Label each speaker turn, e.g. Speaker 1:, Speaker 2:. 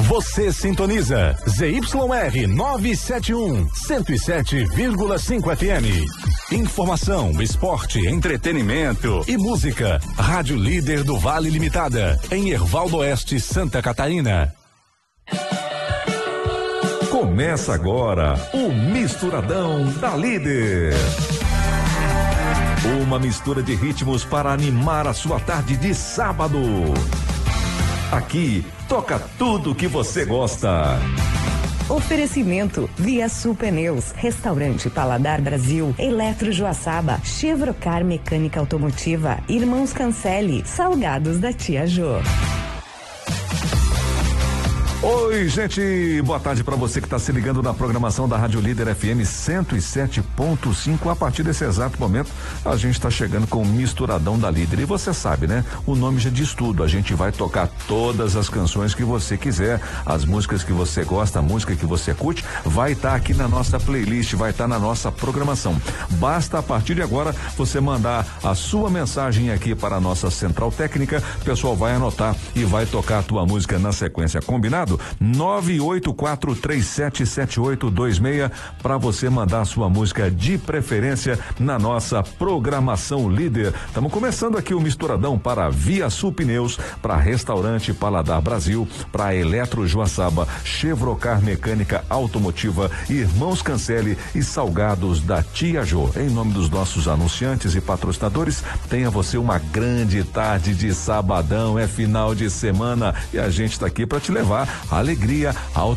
Speaker 1: Você sintoniza ZYR 971, 107,5 FM. Informação, esporte, entretenimento e música. Rádio Líder do Vale Limitada, em Hervaldo Oeste, Santa Catarina.
Speaker 2: Começa agora o Misturadão da Líder. Uma mistura de ritmos para animar a sua tarde de sábado. Aqui toca tudo que você gosta.
Speaker 3: Oferecimento Via Sul Pneus, Restaurante Paladar Brasil, Eletro Joaçaba, Chevrocar Mecânica Automotiva, Irmãos Cancelli, Salgados da Tia Jô.
Speaker 2: Oi, gente, boa tarde para você que está se ligando na programação da Rádio Líder FM 107.5. A partir desse exato momento, a gente está chegando com o Misturadão da Líder. E você sabe, né? O nome já diz tudo. A gente vai tocar todas as canções que você quiser, as músicas que você gosta, a música que você curte, vai estar aqui na nossa playlist, vai estar na nossa programação. Basta, a partir de agora, você mandar a sua mensagem aqui para a nossa central técnica. O pessoal vai anotar e vai tocar a tua música na sequência. Combinado? 984377826 para você mandar a sua música de preferência na nossa programação Líder. Estamos começando aqui o Misturadão para Via Sul Pneus, para Restaurante Paladar Brasil, para Eletro Joaçaba, Chevrocar Mecânica Automotiva, Irmãos Cancelli e Salgados da Tia Jô. Em nome dos nossos anunciantes e patrocinadores, tenha você uma grande tarde de sabadão, é final de semana e a gente está aqui para te levar alegria,